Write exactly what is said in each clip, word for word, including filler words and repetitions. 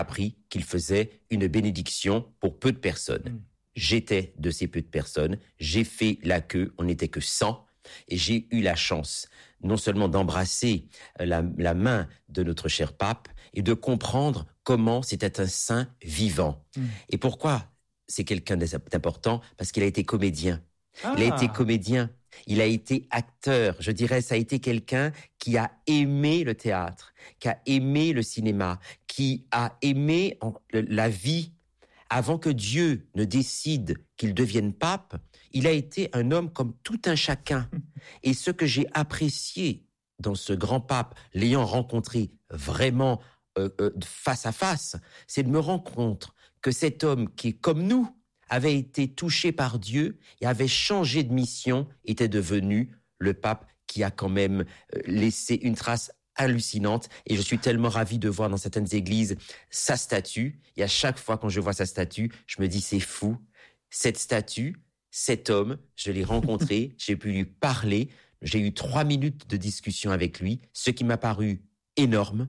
appris qu'il faisait une bénédiction pour peu de personnes. Mmh. J'étais de ces peu de personnes, j'ai fait la queue, on n'était que cent, et j'ai eu la chance non seulement d'embrasser la, la main de notre cher pape et de comprendre comment c'était un saint vivant. Mmh. Et pourquoi c'est quelqu'un d'important? Parce qu'il a été comédien. Ah. Il a été comédien, il a été acteur. Je dirais, ça a été quelqu'un qui a aimé le théâtre, qui a aimé le cinéma, qui a aimé la vie. Avant que Dieu ne décide qu'il devienne pape, il a été un homme comme tout un chacun. Et ce que j'ai apprécié dans ce grand pape, l'ayant rencontré vraiment euh, euh, face à face, c'est de me rendre compte que cet homme qui est comme nous, avait été touché par Dieu et avait changé de mission, était devenu le pape qui a quand même laissé une trace hallucinante. Et je suis tellement ravi de voir dans certaines églises sa statue. Et à chaque fois quand je vois sa statue, je me dis c'est fou. Cette statue, cet homme, je l'ai rencontré, j'ai pu lui parler. J'ai eu trois minutes de discussion avec lui, ce qui m'a paru énorme.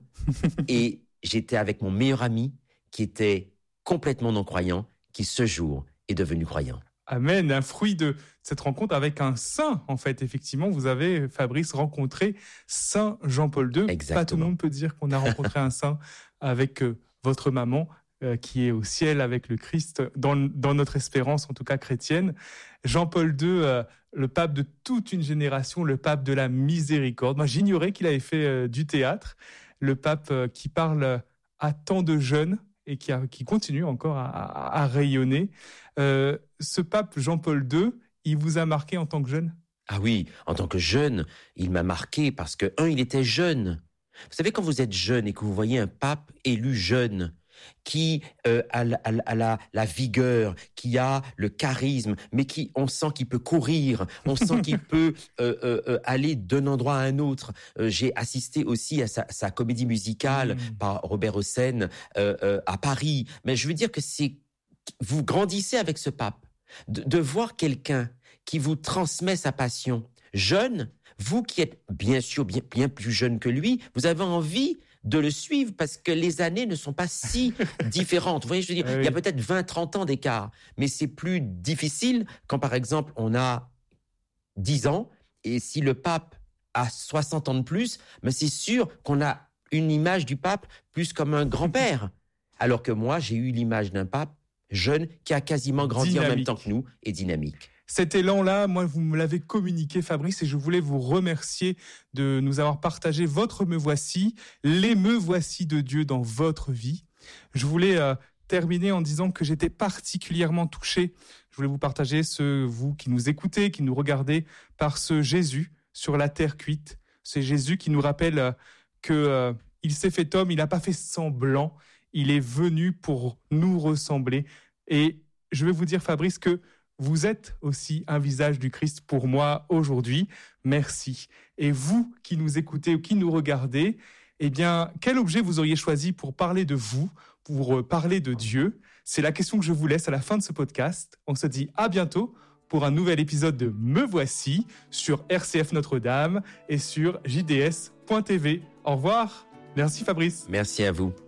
Et j'étais avec mon meilleur ami qui était complètement non-croyant, qui ce jour est devenu croyant. Amen, un fruit de cette rencontre avec un saint, en fait. Effectivement, vous avez, Fabrice, rencontré Saint Jean-Paul deux. Exactement. Pas tout le monde peut dire qu'on a rencontré un saint avec euh, votre maman, euh, qui est au ciel avec le Christ, dans, dans notre espérance, en tout cas chrétienne. Jean-Paul deux, euh, le pape de toute une génération, le pape de la miséricorde. Moi, j'ignorais qu'il avait fait euh, du théâtre. Le pape euh, qui parle à tant de jeunes, et qui, a, qui continue encore à, à, à rayonner. Euh, ce pape Jean-Paul deux, il vous a marqué en tant que jeune? Ah oui, en tant que jeune, il m'a marqué parce que, un, il était jeune. Vous savez, quand vous êtes jeune et que vous voyez un pape élu jeune, qui euh, a, la, a la, la vigueur, qui a le charisme, mais qui, on sent qu'il peut courir, on sent qu'il peut euh, euh, aller d'un endroit à un autre. Euh, j'ai assisté aussi à sa, sa comédie musicale mmh. par Robert Hossein euh, euh, à Paris. Mais je veux dire que c'est, vous grandissez avec ce pape, de, de voir quelqu'un qui vous transmet sa passion, jeune, vous qui êtes bien sûr bien, bien plus jeune que lui, vous avez envie de le suivre parce que les années ne sont pas si différentes. Vous voyez, je veux dire, oui. Il y a peut-être vingt, trente ans d'écart, mais c'est plus difficile quand, par exemple, on a dix ans et si le pape a soixante ans de plus, mais c'est sûr qu'on a une image du pape plus comme un grand-père. Alors que moi, j'ai eu l'image d'un pape jeune qui a quasiment grandi dynamique. En même temps que nous et dynamique. Cet élan-là, moi, vous me l'avez communiqué, Fabrice, et je voulais vous remercier de nous avoir partagé votre Me Voici, les Me Voici de Dieu dans votre vie. Je voulais euh, terminer en disant que j'étais particulièrement touché. Je voulais vous partager ce, vous qui nous écoutez, qui nous regardez, par ce Jésus sur la terre cuite. C'est Jésus qui nous rappelle euh, que euh, il s'est fait homme, il n'a pas fait semblant, il est venu pour nous ressembler. Et je vais vous dire, Fabrice, que vous êtes aussi un visage du Christ pour moi aujourd'hui. Merci. Et vous qui nous écoutez ou qui nous regardez, eh bien, quel objet vous auriez choisi pour parler de vous, pour parler de Dieu? C'est la question que je vous laisse à la fin de ce podcast. On se dit à bientôt pour un nouvel épisode de Me Voici sur R C F Notre-Dame et sur J D S point T V. Au revoir. Merci Fabrice. Merci à vous.